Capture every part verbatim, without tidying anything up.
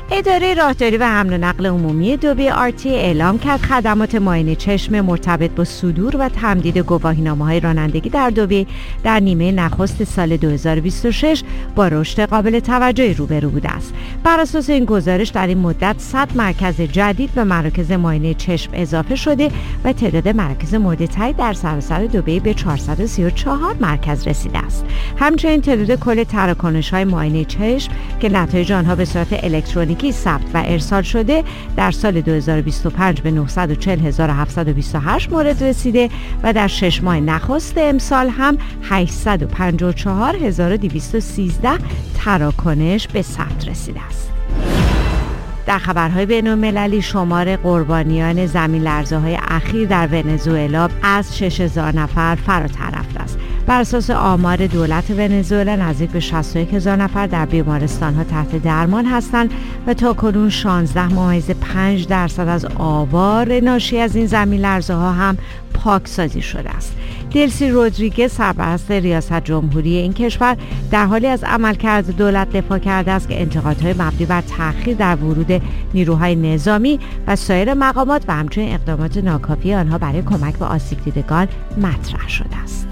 اداره راهداری و حمل و نقل عمومی دبی آرتی اعلام کرد خدمات معاینه چشم مرتبط با صدور و تمدید گواهینامه‌های رانندگی در دبی در نیمه نخست سال دو هزار و بیست و شش با رشد قابل توجهی روبرو بوده است. بر اساس این گزارش در این مدت صد مرکز جدید به مراکز معاینه چشم اضافه شده و تعداد مراکز مورد تایید در سراسر دبی به چهارصد و سی و چهار مرکز رسیده است. همچنین تعداد کل تراکنش‌های معاینه چشم که نتایج آنها به صورت الکترونیکی ثبت و ارسال شده در سال دو هزار و بیست و پنج به نهصد و چهل هزار و هفتصد و بیست و هشت مورد رسیده و در شش ماه نخست امسال هم هشتصد و پنجاه و چهار هزار و دویست و سیزده تراکنش به ثبت رسیده است. در خبرهای بین‌المللی شمار قربانیان زمین لرزه‌های اخیر در ونزوئلا از شش هزار نفر فراتر رفته است. بر اساس آمار دولت ونزوئلا نزدیک به شصت و یک هزار نفر در بیمارستان‌ها تحت درمان هستند و تاکنون شانزده ممیز پنج درصد از آوار ناشی از این زمین لرزه‌ها هم پاکسازی شده است. دلسی رودریگز سرپرست ریاست جمهوری این کشور در حالی از عملکرد دولت دفاع کرده است که انتقادهای مبنی بر تأخیر در ورود نیروهای نظامی و سایر مقامات و همچنین اقدامات ناکافی آنها برای کمک به آسیب دیدگان مطرح شده است.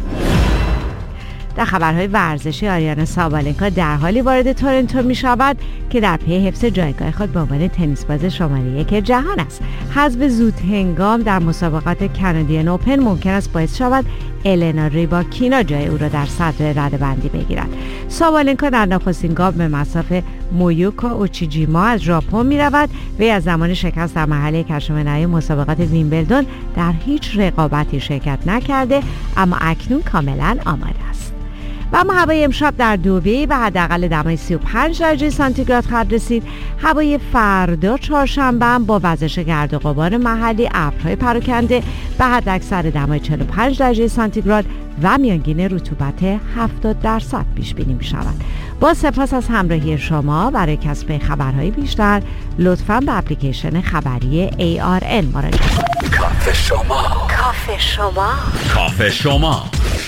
در خبرهای ورزشی آریانا سابالنکا در حالی وارد تورنتو می شود که در پی حفظ جایگاه خود به عنوان تنیس باز شماره یک جهان است. حذف زود هنگام در مسابقات کانادین اوپن ممکن است باعث شود النا ریباکینا جای او را در صدر رده‌بندی بگیرد. سابالنکا در نخستین گام به مصاف مویوکا اوچیجیما از ژاپن می رود. وی از زمان شکست در مرحله کشف مسابقات ویمبلدون در هیچ رقابتی شرکت نکرده، اما اکنون کاملا آماده است. و اما هوای امشب در دبی به حداقل دمای سی و پنج درجه سانتیگراد خواهد رسید. هوای فردا چهارشنبه هم با وزش گرد و غبار محلی، ابرهای پراکنده به حداکثر دمای چهل و پنج درجه سانتیگراد و میانگین رطوبت هفتاد درصد پیش بینی می شود. با سپاس از همراهی شما. برای کسب خبرهای بیشتر لطفاً به اپلیکیشن خبری ای آر ان مراجعه کنید. کافه شما، کافه شما، کافه شما.